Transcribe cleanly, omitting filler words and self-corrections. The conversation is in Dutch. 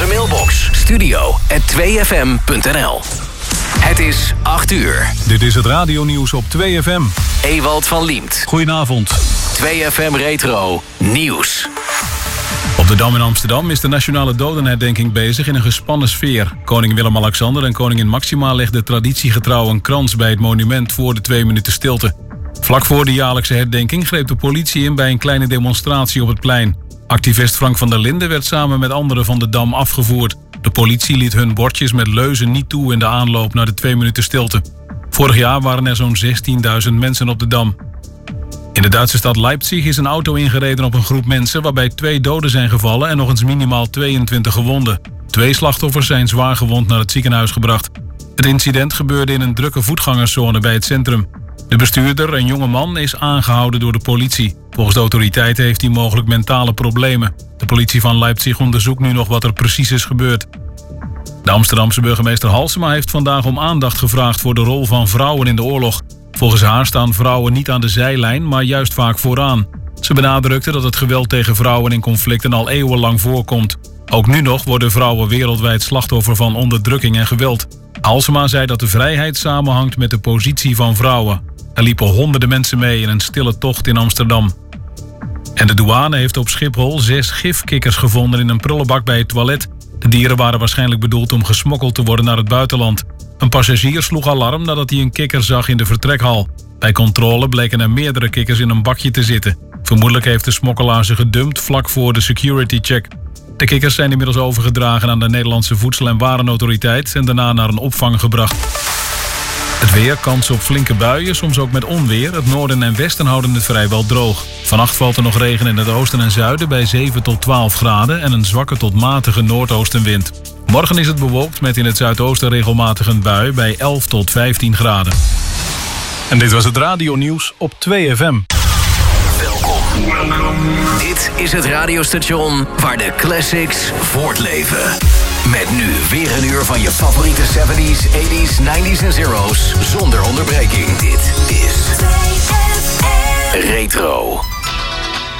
eigen mailbox. studio@2fm.nl. Het is 8 uur. Dit is het radionieuws op 2FM. Ewald van Liemt. Goedenavond. 2FM Retro Nieuws. Op de Dam in Amsterdam is de nationale dodenherdenking bezig in een gespannen sfeer. Koning Willem-Alexander en koningin Maxima legden traditiegetrouw een krans bij het monument voor de 2 minuten stilte. Vlak voor de jaarlijkse herdenking greep de politie in bij een kleine demonstratie op het plein. Activist Frank van der Linden werd samen met anderen van de Dam afgevoerd. De politie liet hun bordjes met leuzen niet toe in de aanloop naar de 2 minuten stilte. Vorig jaar waren er zo'n 16.000 mensen op de Dam. In de Duitse stad Leipzig is een auto ingereden op een groep mensen waarbij 2 doden zijn gevallen en nog eens minimaal 22 gewonden. 2 slachtoffers zijn zwaar gewond naar het ziekenhuis gebracht. Het incident gebeurde in een drukke voetgangerszone bij het centrum. De bestuurder, een jonge man, is aangehouden door de politie. Volgens de autoriteiten heeft hij mogelijk mentale problemen. De politie van Leipzig onderzoekt nu nog wat er precies is gebeurd. De Amsterdamse burgemeester Halsema heeft vandaag om aandacht gevraagd voor de rol van vrouwen in de oorlog. Volgens haar staan vrouwen niet aan de zijlijn, maar juist vaak vooraan. Ze benadrukte dat het geweld tegen vrouwen in conflicten al eeuwenlang voorkomt. Ook nu nog worden vrouwen wereldwijd slachtoffer van onderdrukking en geweld. Halsema zei dat de vrijheid samenhangt met de positie van vrouwen. Er liepen honderden mensen mee in een stille tocht in Amsterdam. En de douane heeft op Schiphol 6 gifkikkers gevonden in een prullenbak bij het toilet. De dieren waren waarschijnlijk bedoeld om gesmokkeld te worden naar het buitenland. Een passagier sloeg alarm nadat hij een kikker zag in de vertrekhal. Bij controle bleken er meerdere kikkers in een bakje te zitten. Vermoedelijk heeft de smokkelaar ze gedumpt vlak voor de security check. De kikkers zijn inmiddels overgedragen aan de Nederlandse Voedsel- en Warenautoriteit en daarna naar een opvang gebracht. Het weer, kans op flinke buien, soms ook met onweer. Het noorden en westen houden het vrijwel droog. Vannacht valt er nog regen in het oosten en zuiden bij 7 tot 12 graden... en een zwakke tot matige noordoostenwind. Morgen is het bewolkt met in het zuidoosten regelmatig een bui bij 11 tot 15 graden. En dit was het radionieuws op 2FM. Welkom. Dit is het radiostation waar de classics voortleven. Met nu weer een uur van je favoriete 70s, 80s, 90s en zeros zonder onderbreking. Dit is 2FM Retro.